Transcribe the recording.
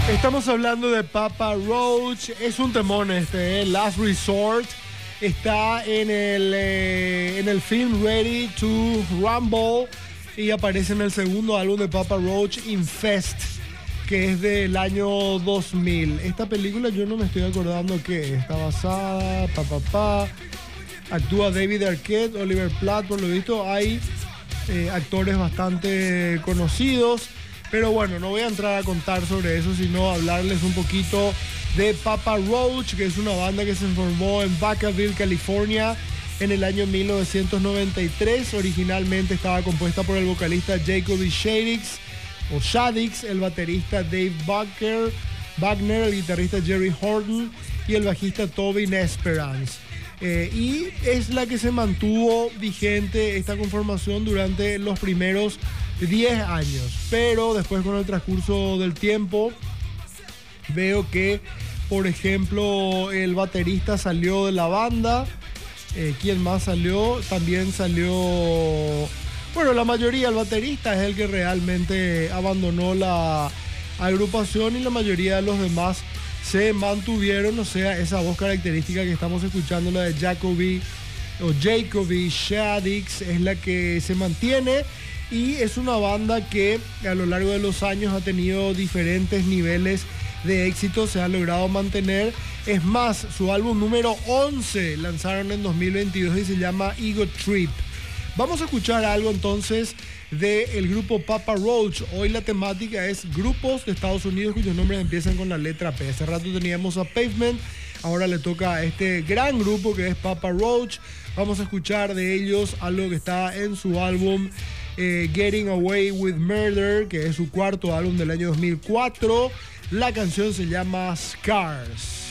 Estamos hablando de Papa Roach. Es un temón Last Resort. Está en el film Ready to Rumble y aparece en el segundo álbum de Papa Roach, Infest, que es del año 2000. Esta película yo no me estoy acordando qué está basada. Actúa David Arquette, Oliver Platt, por lo visto hay actores bastante conocidos. Pero bueno, no voy a entrar a contar sobre eso, sino hablarles un poquito de Papa Roach, que es una banda que se formó en Vacaville, California, en el año 1993. Originalmente estaba compuesta por el vocalista Jacoby Shaddix, el baterista Dave Wagner, el guitarrista Jerry Horton y el bajista Toby Nesperance. Y es la que se mantuvo vigente esta conformación durante los primeros 10 años, pero después con el transcurso del tiempo veo que, por ejemplo, el baterista salió de la banda. ¿Quién más salió? También salió, bueno, la mayoría, el baterista es el que realmente abandonó la agrupación y la mayoría de los demás se mantuvieron. O sea, esa voz característica que estamos escuchando, la de Jacoby Shaddix, es la que se mantiene. Y es una banda que a lo largo de los años ha tenido diferentes niveles de éxito, se ha logrado mantener. Es más, su álbum número 11 lanzaron en 2022 y se llama Ego Trip. Vamos a escuchar algo entonces del grupo Papa Roach. Hoy la temática es grupos de Estados Unidos cuyos nombres empiezan con la letra P. Hace rato teníamos a Pavement, ahora le toca a este gran grupo que es Papa Roach. Vamos a escuchar de ellos algo que está en su álbum Getting Away with Murder, que es su cuarto álbum del año 2004. La canción se llama Scars.